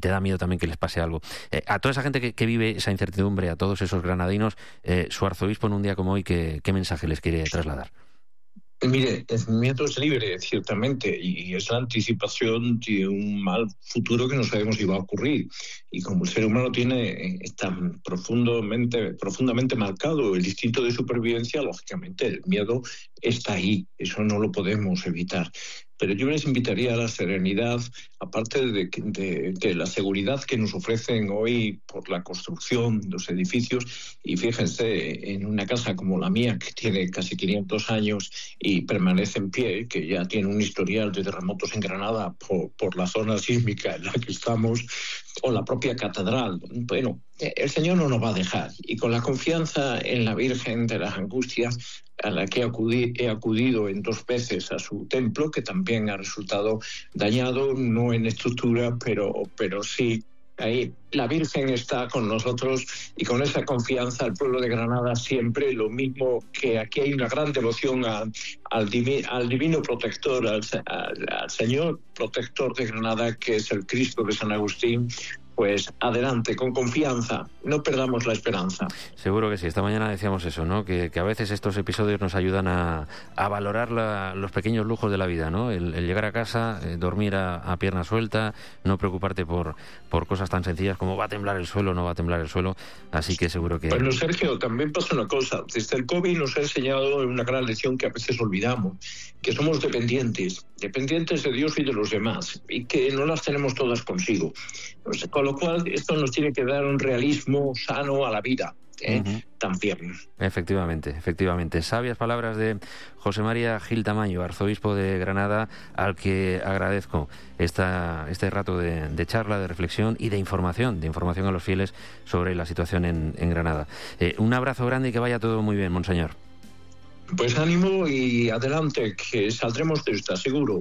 te da miedo también que les pase algo. A toda esa gente que vive esa incertidumbre, a todos esos granadinos, su arzobispo en un día como hoy, ¿qué mensaje les quiere trasladar? Mire, el miedo es libre, ciertamente, y es la anticipación de un mal futuro que no sabemos si va a ocurrir. Y como el ser humano tiene tan profundamente marcado el instinto de supervivencia, lógicamente el miedo está ahí, eso no lo podemos evitar. Pero yo les invitaría a la serenidad, aparte de la seguridad que nos ofrecen hoy por la construcción de los edificios. Y fíjense, en una casa como la mía, que tiene casi 500 años y permanece en pie, que ya tiene un historial de terremotos en Granada por la zona sísmica en la que estamos, o la propia catedral. Bueno, el Señor no nos va a dejar. Y con la confianza en la Virgen de las Angustias, a la que he acudido en 2 veces a su templo, que también ha resultado dañado, no en estructura, pero sí. Ahí la Virgen está con nosotros, y con esa confianza el pueblo de Granada siempre, lo mismo que aquí hay una gran devoción al divino protector, al Señor protector de Granada, que es el Cristo de San Agustín. Pues adelante, con confianza, no perdamos la esperanza. Seguro que sí. Esta mañana decíamos eso, ¿no? Que a veces estos episodios nos ayudan a valorar los pequeños lujos de la vida, ¿no? El llegar a casa, dormir a pierna suelta, no preocuparte por cosas tan sencillas como va a temblar el suelo, no va a temblar el suelo. Así que seguro que... Bueno, Sergio, también pasa una cosa. Desde el COVID nos ha enseñado una gran lección que a veces olvidamos, que somos dependientes de Dios y de los demás, y que no las tenemos todas consigo. Con lo cual, esto nos tiene que dar un realismo sano a la vida, también. Efectivamente. Sabias palabras de José María Gil Tamayo, arzobispo de Granada, al que agradezco este rato de charla, de reflexión y de información a los fieles sobre la situación en Granada. Un abrazo grande y que vaya todo muy bien, monseñor. Pues ánimo y adelante, que saldremos de esta, seguro.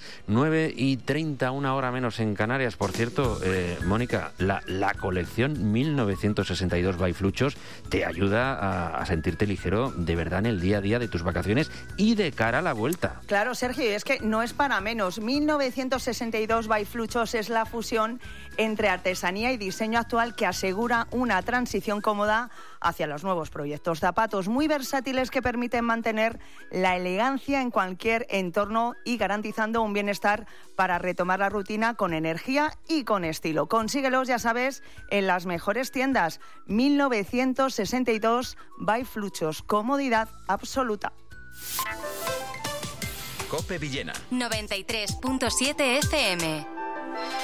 9:30, 1 hora menos en Canarias. Por cierto, Mónica, la colección 1962 by Fluchos te ayuda a sentirte ligero de verdad en el día a día de tus vacaciones y de cara a la vuelta. Claro, Sergio, es que no es para menos. 1962 by Fluchos es la fusión entre artesanía y diseño actual que asegura una transición cómoda hacia los nuevos proyectos. Zapatos muy versátiles que permiten mantener la elegancia en cualquier entorno y garantizando un bienestar para retomar la rutina con energía y con estilo. Consíguelos, ya sabes, en las mejores tiendas. 1962 by Fluchos. Comodidad absoluta. COPE Villena 93.7 FM.